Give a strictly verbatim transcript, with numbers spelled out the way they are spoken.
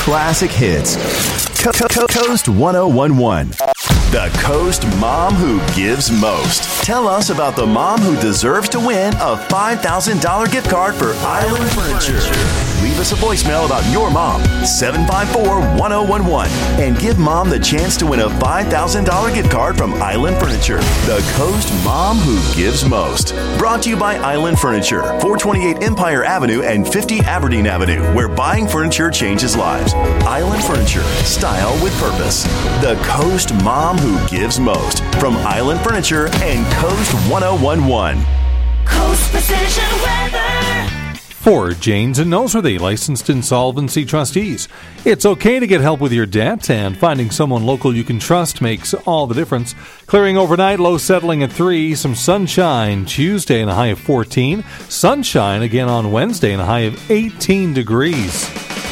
classic hits. Co- Co- Co- Coast ten eleven. The Coast Mom Who Gives Most. Tell us about the mom who deserves to win a five thousand dollars gift card for Island Furniture. Leave us a voicemail about your mom, seven five four, one oh one one, and give mom the chance to win a five thousand dollars gift card from Island Furniture. The Coast Mom Who Gives Most. Brought to you by Island Furniture, four twenty-eight Empire Avenue and fifty Aberdeen Avenue, where buying furniture changes lives. Island Furniture, style with purpose. The Coast Mom Who Gives Most. From Island Furniture and Coast ten eleven. Coast Precision Weather. For Janes and Noseworthy, licensed insolvency trustees. It's okay to get help with your debt, and finding someone local you can trust makes all the difference. Clearing overnight, low settling at three, some sunshine Tuesday and a high of fourteen. Sunshine again on Wednesday and a high of eighteen degrees.